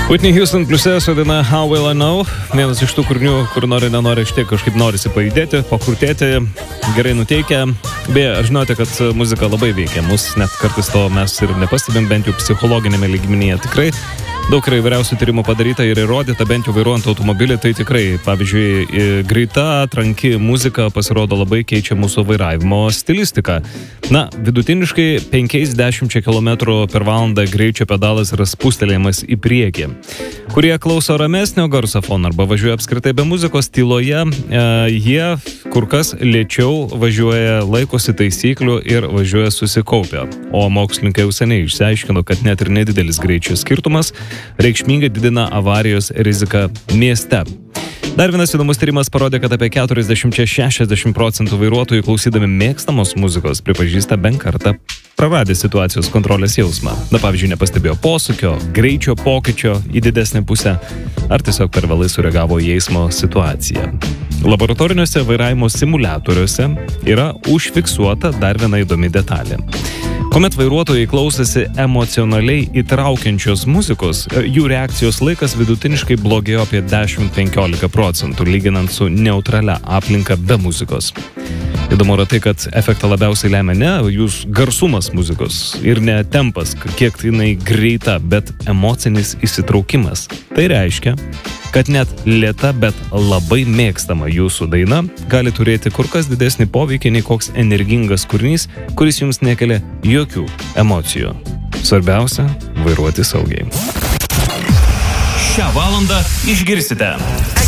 Whitney Houston pliuse su daina How Will I Know. Vienas iš tų kūrinių, kur nenori šiek kažkaip norisi pajudėti, pakurtėti, gerai nuteikia. Beje, ar žinote, kad muzika labai veikia mus, net kartais to mes ir nepastebim, bent jau psichologinėme lygmenyje tikrai. Daug yra įvairiausių tyrimų padaryta ir įrodyta, bent jau vairuojant automobilį, tai tikrai, pavyzdžiui, greita, tranki muzika pasirodo labai keičia mūsų vairavimo stilistiką. Na, vidutiniškai 50 km/val. Greičio pedalas yra spustelėjimas į priekį. Kurie klauso ramesnio garso fono arba važiuoja apskritai be muzikos tyloje, jie kur kas lėčiau važiuoja, laikosi taisyklių ir važiuoja susikaupę. O mokslininkai jau seniai išsiaiškino, kad net ir nedidelis greičio skirtumas reikšmingai didina avarijos riziką mieste. Dar vienas įdomus tyrimas parodė, kad apie 40-60% vairuotojų klausydami mėgstamos muzikos pripažįsta bent kartą praradę situacijos kontrolės jausmą. Na, pavyzdžiui, nepastebėjo posūkio, greičio pokyčio į didesnę pusę, ar tiesiog per vėlai sureagavo į eismo situaciją. Laboratoriniuose vairavimo simuliatoriuose yra užfiksuota dar viena įdomi detalė. Kuomet vairuotojai klausosi emocionaliai įtraukiančios muzikos, jų reakcijos laikas vidutiniškai blogėjo apie 10-15%, lyginant su neutralia aplinka be muzikos. Įdomu yra tai, kad efektą labiausiai lemia ne jūs garsumas muzikos ir ne tempas, kiek jinai greita, bet emocinis įsitraukimas. Tai reiškia, kad net lėta, bet labai mėgstama jūsų daina gali turėti kur kas didesnį poveikį nei koks energingas kūrinys, kuris jums nekelia jokių emocijų. Svarbiausia – vairuoti saugiai. Šią valandą išgirsite